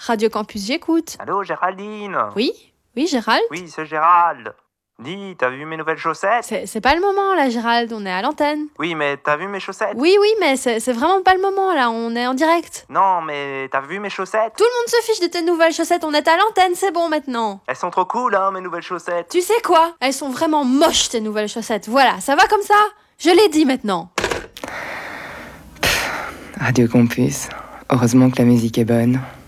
Radio Campus, j'écoute. Allô, Géraldine? Oui, Gérald? Oui, c'est Gérald. Dis, t'as vu mes nouvelles chaussettes? C'est pas le moment là, Gérald, on est à l'antenne. Oui, mais t'as vu mes chaussettes? Oui, mais c'est vraiment pas le moment là, on est en direct. Non, mais t'as vu mes chaussettes? Tout le monde se fiche de tes nouvelles chaussettes, on est à l'antenne, c'est bon maintenant. Elles sont trop cool, hein, mes nouvelles chaussettes. Tu sais quoi? Elles sont vraiment moches tes nouvelles chaussettes, voilà, ça va comme ça? Je l'ai dit maintenant. Radio Campus, heureusement que la musique est bonne.